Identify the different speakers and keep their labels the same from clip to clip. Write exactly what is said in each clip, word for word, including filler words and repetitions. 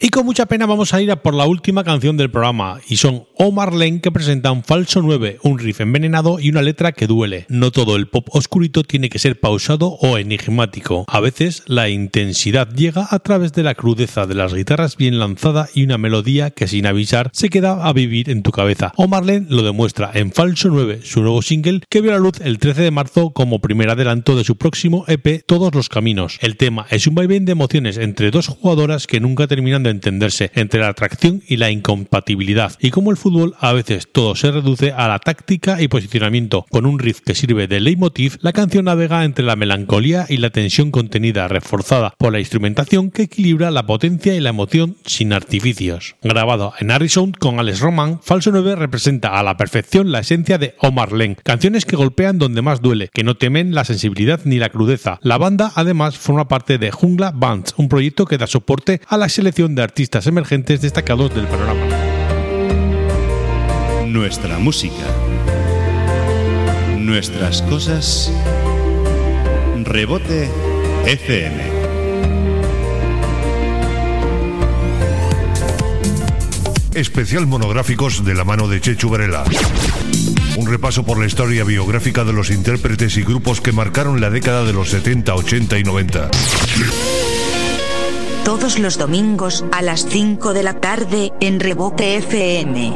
Speaker 1: Y con mucha pena vamos a ir a por la última canción del programa, y son Omar Lane, que presentan Falso nueve, un riff envenenado y una letra que duele. No todo el pop oscurito tiene que ser pausado o enigmático. A veces la intensidad llega a través de la crudeza de las guitarras bien lanzada y una melodía que sin avisar se queda a vivir en tu cabeza. Omar Lane lo demuestra en Falso nueve, su nuevo single que vio la luz el trece de marzo como primer adelanto de su próximo E P Todos los Caminos. El tema es un vaivén de emociones entre dos jugadoras que nunca terminan de entenderse, entre la atracción y la incompatibilidad, y como el fútbol a veces todo se reduce a la táctica y posicionamiento. Con un riff que sirve de leitmotiv, la canción navega entre la melancolía y la tensión contenida, reforzada por la instrumentación que equilibra la potencia y la emoción sin artificios. Grabado en Harrison con Alex Roman, Falso nueve representa a la perfección la esencia de Omar Lane, canciones que golpean donde más duele, que no temen la sensibilidad ni la crudeza. La banda además forma parte de Jungla Bands, un proyecto que da soporte a la selección de artistas emergentes destacados del panorama.
Speaker 2: Nuestra música, nuestras cosas. Rebote F M.
Speaker 3: Especial monográficos de la mano de Chechu Varela. Un repaso por la historia biográfica de los intérpretes y grupos que marcaron la década de los setenta, ochenta y noventa.
Speaker 4: Todos los domingos a las cinco de la tarde en Rebote F M.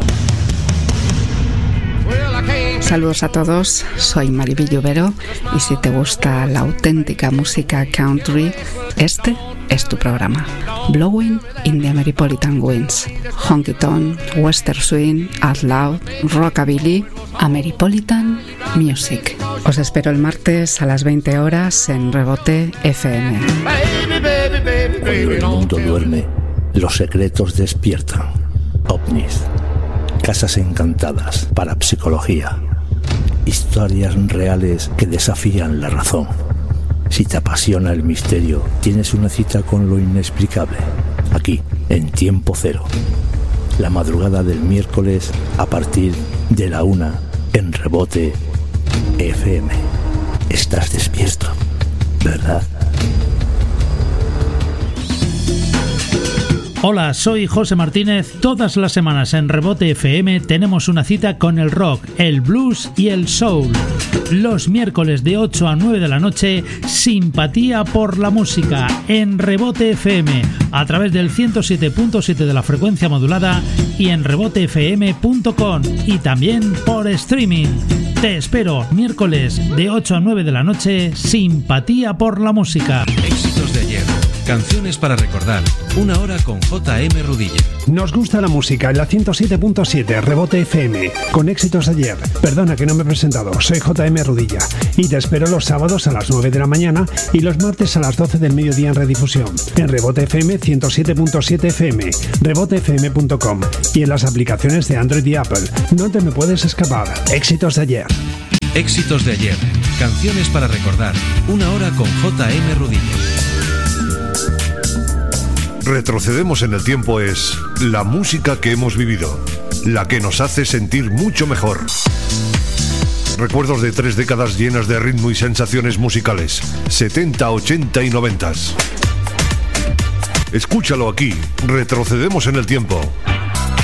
Speaker 5: Saludos a todos, soy Maribel Llovero y si te gusta la auténtica música country, este es tu programa. Blowing in the Ameripolitan Winds, honky tonk, western swing, out loud, rockabilly, Ameripolitan music. Os espero el martes a las veinte horas en Rebote F M.
Speaker 6: Cuando el mundo duerme, los secretos despiertan. OVNIs, casas encantadas, parapsicología, historias reales que desafían la razón. Si te apasiona el misterio, tienes una cita con lo inexplicable, aquí, en Tiempo Cero. La madrugada del miércoles a partir de la una en Rebote F M. Estás despierto, ¿verdad?
Speaker 7: Hola, soy José Martínez. Todas las semanas en Rebote F M tenemos una cita con el rock, el blues y el soul. Los miércoles de ocho a nueve de la noche, simpatía por la música en Rebote F M a través del ciento siete punto siete de la frecuencia modulada y en rebote f m punto com y también por streaming. Te espero miércoles de ocho a nueve de la noche, simpatía por la música.
Speaker 8: Éxitos de ayer. Canciones para recordar. Una hora con J M Rudilla.
Speaker 9: Nos gusta la música en la ciento siete punto siete Rebote F M. Con éxitos de ayer. Perdona que no me he presentado. Soy J M Rudilla. Y te espero los sábados a las nueve de la mañana y los martes a las doce del mediodía en redifusión. En Rebote F M ciento siete punto siete F M. rebote f m punto com. Y en las aplicaciones de Android y Apple. No te me puedes escapar. Éxitos de ayer.
Speaker 8: Éxitos de ayer. Canciones para recordar. Una hora con J M Rudilla.
Speaker 3: Retrocedemos en el tiempo es la música que hemos vivido, la que nos hace sentir mucho mejor. Recuerdos de tres décadas llenas de ritmo y sensaciones musicales, setenta, ochenta y noventa. Escúchalo aquí, retrocedemos en el tiempo.